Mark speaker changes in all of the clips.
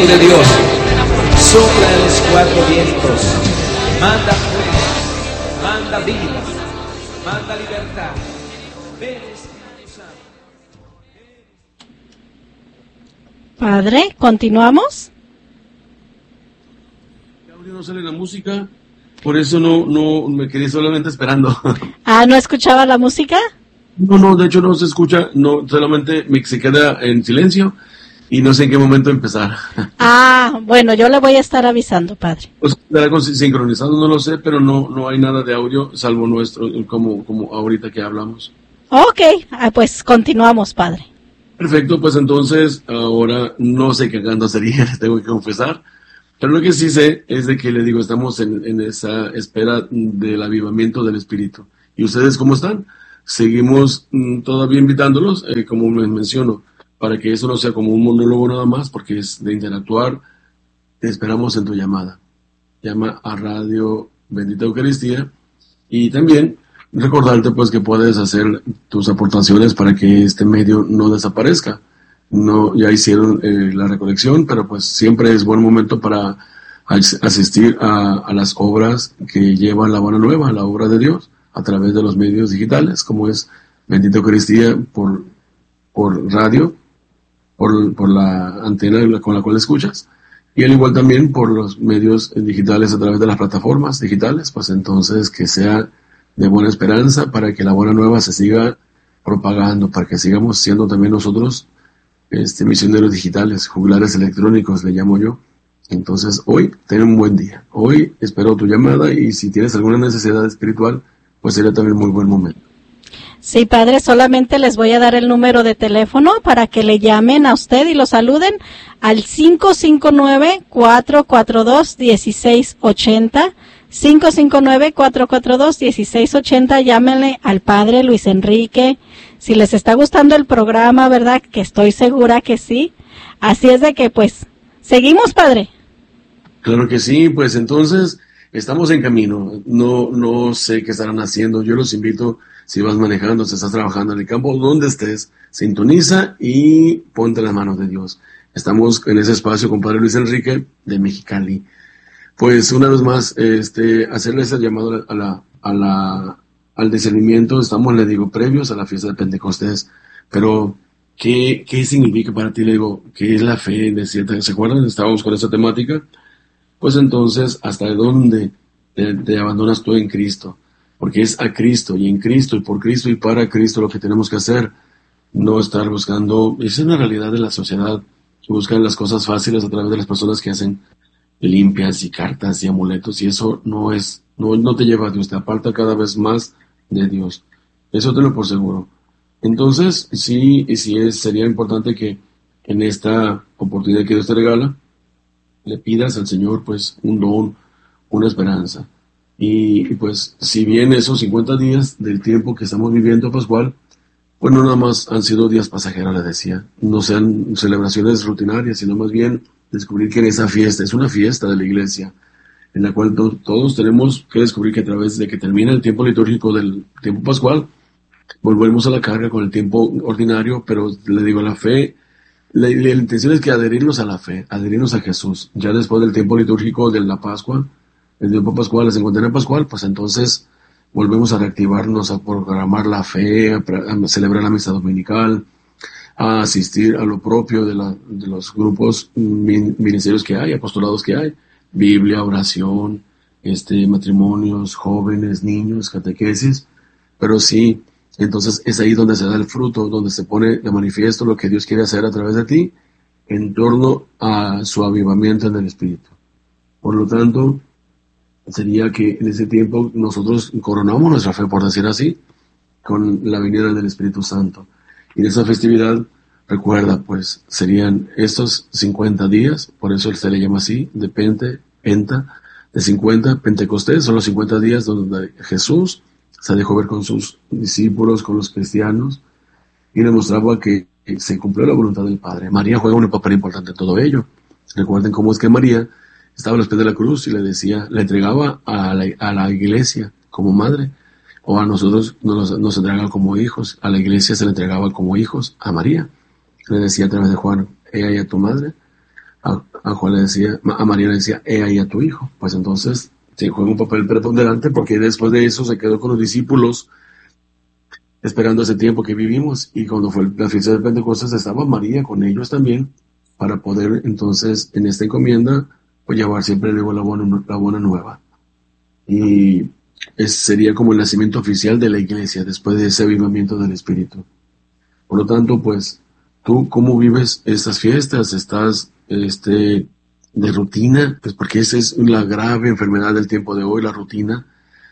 Speaker 1: de Dios. Sopla en los cuatro vientos. Manda fuego, manda vida, manda libertad. Ven, Espíritu Santo.
Speaker 2: Padre, ¿continuamos?
Speaker 3: No sale la música, por eso no me quedé solamente esperando.
Speaker 2: ¿No escuchaba la música?
Speaker 3: No, de hecho no se escucha, no, solamente se queda en silencio y no sé en qué momento empezar.
Speaker 2: Bueno, yo le voy a estar avisando, Padre.
Speaker 3: Pues estará sincronizado, no lo sé, pero no hay nada de audio salvo nuestro, como ahorita que hablamos.
Speaker 2: Ok, pues continuamos, Padre.
Speaker 3: Perfecto, pues entonces ahora no sé qué canto sería, les tengo que confesar. Pero lo que sí sé es de que le digo, estamos en esa espera del avivamiento del Espíritu. ¿Y ustedes cómo están? Seguimos todavía invitándolos, como les menciono, para que eso no sea como un monólogo nada más, porque es de interactuar. Te esperamos en tu llamada. Llama a Radio Bendita Eucaristía y también recordarte pues que puedes hacer tus aportaciones para que este medio no desaparezca. No, ya hicieron la recolección, pero pues siempre es buen momento para asistir a las obras que llevan la buena nueva, la obra de Dios, a través de los medios digitales, como es Bendita Eucaristía por radio, por la antena con la cual escuchas, y al igual también por los medios digitales a través de las plataformas digitales, pues entonces que sea de buena esperanza para que la buena nueva se siga propagando, para que sigamos siendo también nosotros misioneros digitales, juglares electrónicos, le llamo yo. Entonces, hoy, ten un buen día. Hoy espero tu llamada y si tienes alguna necesidad espiritual, pues sería también muy buen momento.
Speaker 2: Sí, Padre, solamente les voy a dar el número de teléfono para que le llamen a usted y lo saluden al 559-442-1680. 559-442-1680. Llámenle al Padre Luis Enrique. Si les está gustando el programa, ¿verdad? Que estoy segura que sí. Así es de que, pues, seguimos, Padre.
Speaker 3: Claro que sí, pues entonces estamos en camino. No sé qué estarán haciendo. Yo los invito, si vas manejando, si estás trabajando en el campo, donde estés, sintoniza y ponte las manos de Dios. Estamos en ese espacio con Padre Luis Enrique de Mexicali. Pues una vez más, hacerle ese llamado al discernimiento. Estamos, le digo, previos a la fiesta de Pentecostés, pero ¿qué significa para ti? Le digo, ¿qué es la fe? ¿Se acuerdan? Estábamos con esa temática. Pues entonces, ¿hasta dónde te abandonas tú en Cristo? Porque es a Cristo y en Cristo y por Cristo y para Cristo lo que tenemos que hacer. No estar buscando, esa es una realidad de la sociedad, buscan las cosas fáciles a través de las personas que hacen limpias y cartas y amuletos, y eso no te lleva a Dios, te aparta cada vez más de Dios. Eso tenlo por seguro. Entonces, sería importante que en esta oportunidad que Dios te regala, le pidas al Señor, pues, un don, una esperanza. Y pues, si bien esos 50 días del tiempo que estamos viviendo pascual, pues no nada más han sido días pasajeros, le decía, no sean celebraciones rutinarias, sino más bien descubrir que en esa fiesta, es una fiesta de la iglesia, en la cual todos tenemos que descubrir que a través de que termina el tiempo litúrgico del tiempo pascual, volvemos a la carga con el tiempo ordinario, pero le digo, la fe, la intención es que adherirnos a la fe, adherirnos a Jesús. Ya después del tiempo litúrgico de la Pascua, el tiempo pascual, la cincuentena pascual, pues entonces volvemos a reactivarnos, a programar la fe, a celebrar la misa dominical, a asistir a lo propio de los grupos, ministerios que hay, apostolados que hay, Biblia, oración, matrimonios, jóvenes, niños, catequesis, pero sí, entonces es ahí donde se da el fruto, donde se pone de manifiesto lo que Dios quiere hacer a través de ti en torno a su avivamiento en el Espíritu. Por lo tanto, sería que en ese tiempo nosotros coronamos nuestra fe, por decir así, con la venida del Espíritu Santo. Y en esa festividad, recuerda, pues, serían estos 50 días, por eso se le llama así, de de 50, Pentecostés, son los 50 días donde Jesús se dejó ver con sus discípulos, con los cristianos, y demostraba que se cumplió la voluntad del Padre. María juega un papel importante en todo ello. Recuerden cómo es que María estaba a los pies de la cruz y le entregaba a la iglesia como madre, o a nosotros nos entrega como hijos, a la iglesia se le entregaba como hijos a María. Le decía a través de Juan, ella y a tu madre, a Juan le decía, a María le decía, he ahí a tu hijo. Pues entonces sí, juega un papel preponderante, porque después de eso se quedó con los discípulos esperando ese tiempo que vivimos, y cuando fue la fiesta de Pentecostés estaba María con ellos también, para poder entonces en esta encomienda pues llevar siempre luego la buena nueva. Y sería como el nacimiento oficial de la iglesia después de ese avivamiento del Espíritu. Por lo tanto, pues, ¿tú cómo vives estas fiestas? ¿Estás de rutina? Pues porque esa es la grave enfermedad del tiempo de hoy, la rutina,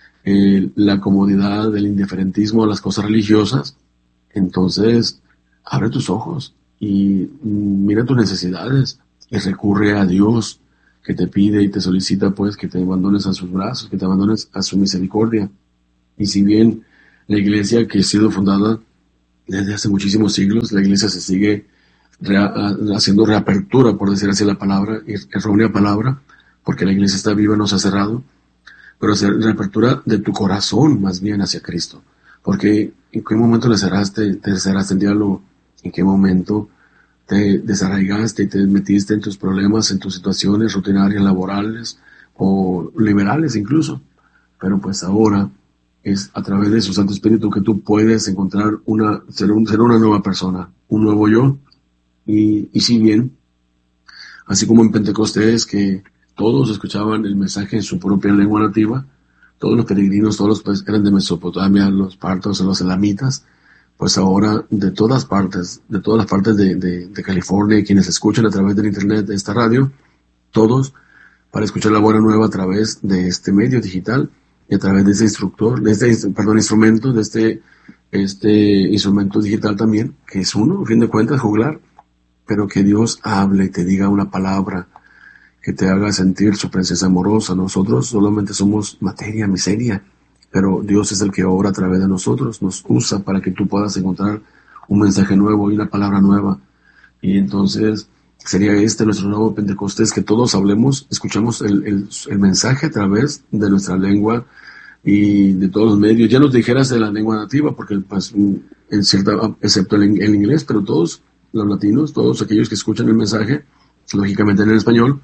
Speaker 3: la comodidad, el indiferentismo a las cosas religiosas. Entonces, abre tus ojos y mira tus necesidades y recurre a Dios, que te pide y te solicita pues que te abandones a sus brazos, que te abandones a su misericordia. Y si bien la iglesia, que ha sido fundada desde hace muchísimos siglos, la iglesia se sigue haciendo reapertura, por decir así la palabra, errónea palabra, porque la iglesia está viva, no se ha cerrado, pero hacer reapertura de tu corazón más bien hacia Cristo. Porque ¿en qué momento te cerraste en diálogo? ¿En qué momento te desarraigaste y te metiste en tus problemas, en tus situaciones rutinarias, laborales o liberales incluso? Pero pues ahora es a través de su Santo Espíritu que tú puedes encontrar ser una nueva persona, un nuevo yo. Y si bien, así como en Pentecostés, que todos escuchaban el mensaje en su propia lengua nativa, todos los peregrinos, todos los eran de Mesopotamia, los partos, los elamitas, pues ahora de todas las partes de California, quienes escuchan a través del internet de esta radio, todos para escuchar la buena nueva a través de este medio digital y a través de este instrumento, de este instrumento digital también, que es uno, a fin de cuentas, juglar, pero que Dios hable y te diga una palabra que te haga sentir su presencia amorosa. Nosotros solamente somos materia, miseria, pero Dios es el que obra a través de nosotros, nos usa para que tú puedas encontrar un mensaje nuevo y una palabra nueva. Y entonces sería nuestro nuevo Pentecostés, que todos hablemos, escuchamos el mensaje a través de nuestra lengua y de todos los medios. Ya nos dijeras de la lengua nativa, porque pues excepto el inglés, pero todos los latinos, todos aquellos que escuchan el mensaje, lógicamente en el español,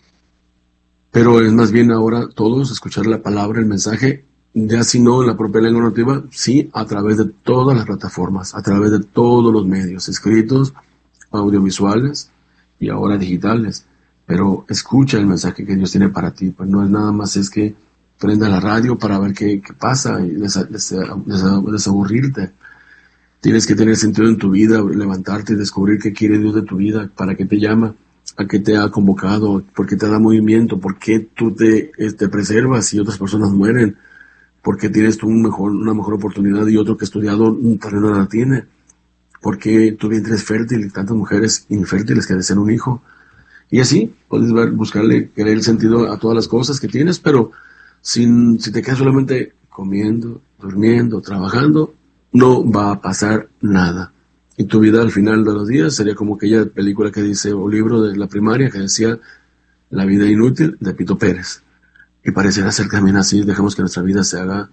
Speaker 3: pero es más bien ahora todos escuchar la palabra, el mensaje, ya si no en la propia lengua nativa, sí a través de todas las plataformas, a través de todos los medios, escritos, audiovisuales y ahora digitales. Pero escucha el mensaje que Dios tiene para ti, pues no es nada más es que prenda la radio para ver qué pasa y desaburrirte. Tienes que tener sentido en tu vida, levantarte y descubrir qué quiere Dios de tu vida, para qué te llama, a qué te ha convocado, por qué te da movimiento, por qué tú te preservas y otras personas mueren, por qué tienes tú una mejor oportunidad y otro que ha estudiado tal vez no la tiene, por qué tu vientre es fértil y tantas mujeres infértiles que desean un hijo. Y así puedes buscarle, querer el sentido a todas las cosas que tienes, pero si te quedas solamente comiendo, durmiendo, trabajando, no va a pasar nada. Y tu vida al final de los días sería como aquella película que dice, o libro de la primaria que decía La vida inútil de Pito Pérez. Y pareciera ser también así, dejamos que nuestra vida se haga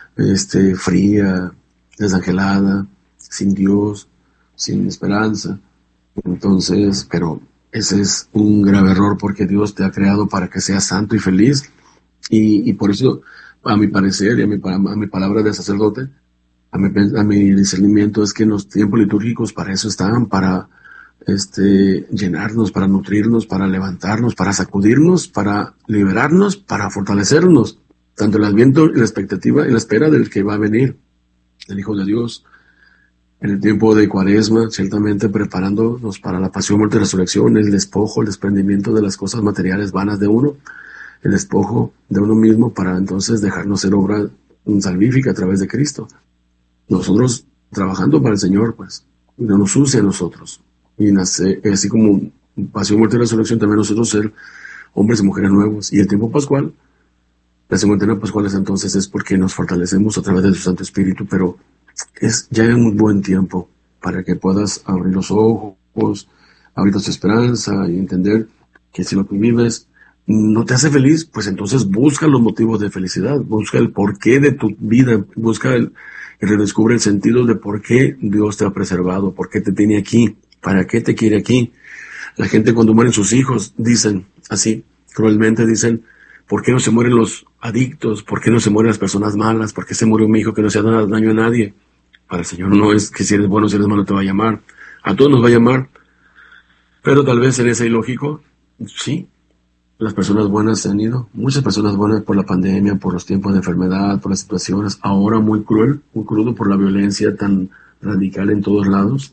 Speaker 3: fría, desangelada, sin Dios, sin esperanza. Entonces, pero ese es un grave error, porque Dios te ha creado para que seas santo y feliz. Y por eso, a mi parecer y a mi palabra de sacerdote, a mi discernimiento, es que en los tiempos litúrgicos para eso están, para llenarnos, para nutrirnos, para levantarnos, para sacudirnos, para liberarnos, para fortalecernos, tanto el adviento y la expectativa y la espera del que va a venir, el Hijo de Dios, en el tiempo de Cuaresma, ciertamente preparándonos para la pasión, muerte y resurrección, el despojo, el desprendimiento de las cosas materiales vanas de uno, el despojo de uno mismo, para entonces dejarnos ser obra salvífica a través de Cristo. Nosotros trabajando para el Señor, pues, no nos use a nosotros. Y nace, así como pasión, muerte y resurrección, también nosotros ser hombres y mujeres nuevos. Y el tiempo pascual, la cincuentena pascual, entonces es porque nos fortalecemos a través de su Santo Espíritu, pero es ya en un buen tiempo para que puedas abrir los ojos, abrir tu esperanza y entender que si lo que vives no te hace feliz, pues entonces busca los motivos de felicidad, busca el porqué de tu vida, busca y redescubre el sentido de por qué Dios te ha preservado, por qué te tiene aquí, para qué te quiere aquí. La gente cuando mueren sus hijos dicen así, cruelmente dicen, ¿por qué no se mueren los adictos? ¿Por qué no se mueren las personas malas? ¿Por qué se murió mi hijo que no se ha dado daño a nadie? Para el Señor no es que si eres bueno o si eres malo te va a llamar. A todos nos va a llamar. Pero tal vez sería ilógico. Sí, las personas buenas se han ido. Muchas personas buenas por la pandemia, por los tiempos de enfermedad, por las situaciones. Ahora muy crudo por la violencia tan radical en todos lados.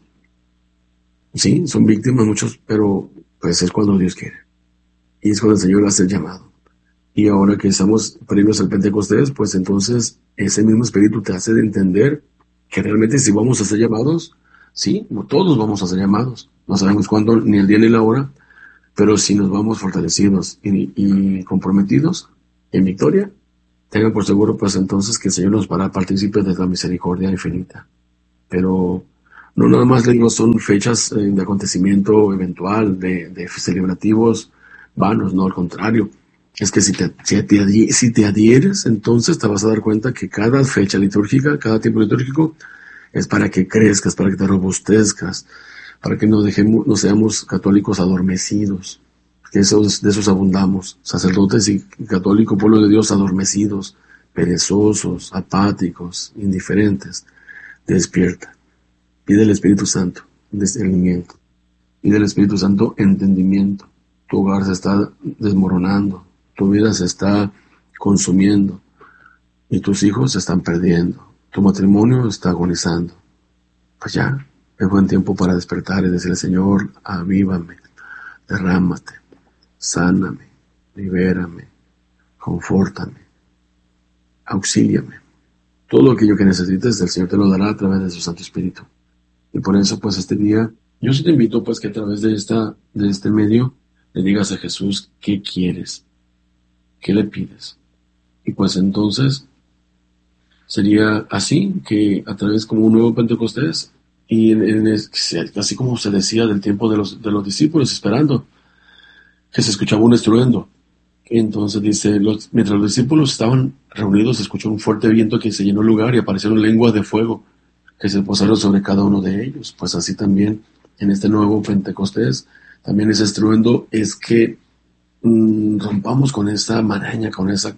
Speaker 3: Sí, son víctimas muchos, pero pues es cuando Dios quiere. Y es cuando el Señor hace el llamado. Y ahora que estamos previos al Pentecostés, pues entonces ese mismo Espíritu te hace de entender que realmente si vamos a ser llamados, sí, no todos vamos a ser llamados. No sabemos cuándo, ni el día ni la hora, pero si nos vamos fortalecidos y comprometidos en victoria, tengan por seguro pues entonces que el Señor nos hará partícipes de la misericordia infinita. Pero no nada más le digo son fechas de acontecimiento eventual, de celebrativos vanos, no, al contrario. Es que si te adhieres, entonces te vas a dar cuenta que cada fecha litúrgica, cada tiempo litúrgico, es para que crezcas, para que te robustezcas, para que no seamos católicos adormecidos, que de esos abundamos, sacerdotes y católico pueblo de Dios adormecidos, perezosos, apáticos, indiferentes. Despierta, pide el Espíritu Santo discernimiento, pide el Espíritu Santo entendimiento. Tu hogar se está desmoronando, tu vida se está consumiendo y tus hijos se están perdiendo, tu matrimonio está agonizando. Pues ya, es buen tiempo para despertar y decirle, Señor, avívame, derrámate, sáname, libérame, confórtame, auxíliame. Todo aquello que necesites, el Señor te lo dará a través de su Santo Espíritu. Y por eso, pues, este día, yo sí te invito, pues, que a través de este medio, le digas a Jesús, ¿qué quieres? ¿Qué le pides? Y pues entonces, sería así, que a través como un nuevo Pentecostés, y así como se decía del tiempo de los discípulos, esperando, que se escuchaba un estruendo. Entonces dice, mientras los discípulos estaban reunidos, se escuchó un fuerte viento que se llenó el lugar y aparecieron lenguas de fuego que se posaron sobre cada uno de ellos. Pues así también, en este nuevo Pentecostés, también ese estruendo es que rompamos con esa maraña, con esa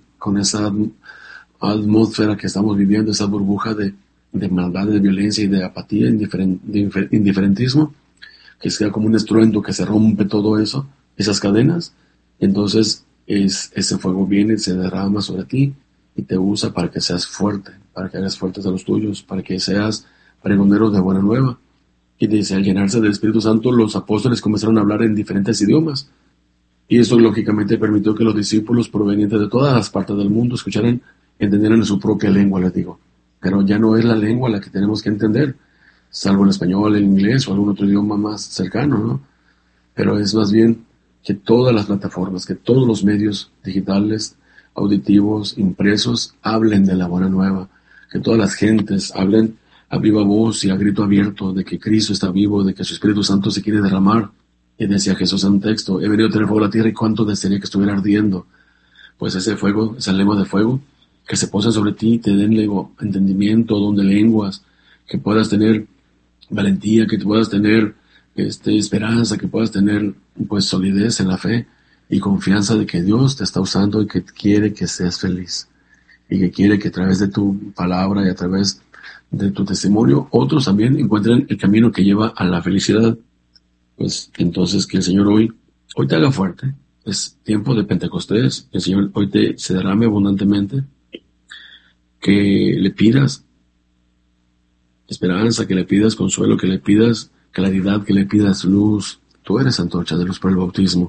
Speaker 3: atmósfera que estamos viviendo, esa burbuja de maldad, de violencia y de apatía, de indiferentismo, que sea como un estruendo que se rompe todo eso, esas cadenas. Entonces ese fuego viene, se derrama sobre ti y te usa para que seas fuerte, para que hagas fuertes a los tuyos, para que seas pregonero de buena nueva. Y dice, al llenarse del Espíritu Santo, los apóstoles comenzaron a hablar en diferentes idiomas. Y eso lógicamente permitió que los discípulos provenientes de todas las partes del mundo escucharan, entendieran en su propia lengua, les digo. Pero ya no es la lengua la que tenemos que entender, salvo el español, el inglés o algún otro idioma más cercano, ¿no? Pero es más bien que todas las plataformas, que todos los medios digitales, auditivos, impresos, hablen de la buena nueva, que todas las gentes hablen a viva voz y a grito abierto de que Cristo está vivo, de que su Espíritu Santo se quiere derramar. Y decía Jesús en un texto, he venido a tener fuego a la tierra y cuánto desearía que estuviera ardiendo. Pues ese fuego, esa lengua de fuego, que se posa sobre ti, te den entendimiento, don de lenguas, que puedas tener valentía, que puedas tener esperanza, que puedas tener pues solidez en la fe y confianza de que Dios te está usando y que quiere que seas feliz. Y que quiere que a través de tu palabra y a través de tu testimonio, otros también encuentren el camino que lleva a la felicidad. Pues entonces que el Señor hoy te haga fuerte. Es tiempo de Pentecostés. El Señor hoy se derrame abundantemente. Que le pidas esperanza, que le pidas consuelo, que le pidas claridad, que le pidas luz. Tú eres antorcha de luz por el bautismo.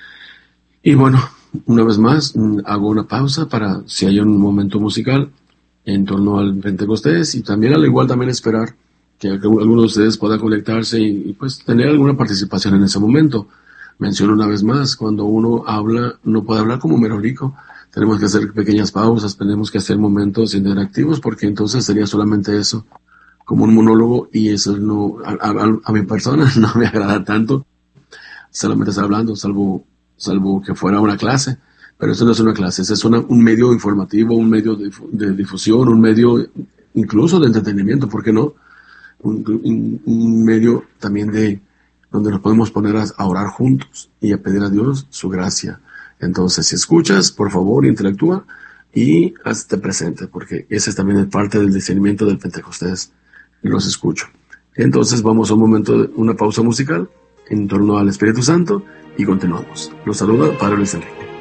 Speaker 3: Y bueno, una vez más, hago una pausa para si hay un momento musical en torno al Pentecostés y también al igual también esperar que alguno de ustedes pueda conectarse y pues tener alguna participación en ese momento. Menciono una vez más, cuando uno habla, no puede hablar como merolico. Tenemos que hacer pequeñas pausas, tenemos que hacer momentos interactivos porque entonces sería solamente eso, como un monólogo y eso no, a mi persona no me agrada tanto. Solamente estar hablando, salvo que fuera una clase. Pero eso no es una clase, es un medio informativo, un medio de difusión, un medio incluso de entretenimiento, ¿por qué no? Un medio también de donde nos podemos poner a orar juntos y a pedir a Dios su gracia. Entonces, si escuchas, por favor, interactúa y hazte presente, porque ese es también parte del discernimiento del Pentecostés. Los escucho. Entonces, vamos a un momento, una pausa musical en torno al Espíritu Santo y continuamos. Los saluda Padre Luis Enrique.